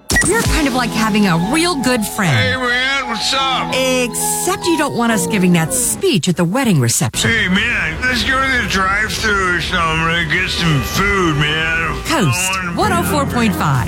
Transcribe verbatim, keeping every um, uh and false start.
We're kind of like having a real good friend. Hey, man, what's up? Except you don't want us giving that speech at the wedding reception. Hey, man, let's go to the drive-thru or something and get some food, man. Coast one oh four point five.